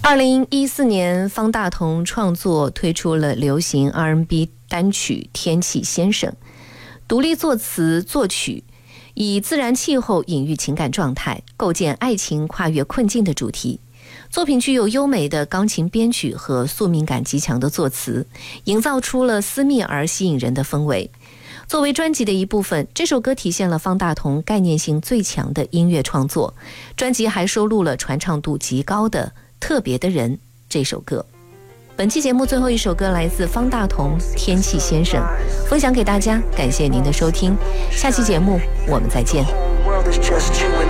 2014年，方大同创作推出了流行 R&B 单曲《天气先生》，独立作词作曲，以自然气候隐喻情感状态，构建爱情跨越困境的主题。作品具有优美的钢琴编曲和宿命感极强的作词，营造出了私密而吸引人的氛围。作为专辑的一部分，这首歌体现了方大同概念性最强的音乐创作。专辑还收录了传唱度极高的《特别的人》这首歌。本期节目最后一首歌来自方大同《天气先生》，分享给大家，感谢您的收听，下期节目我们再见。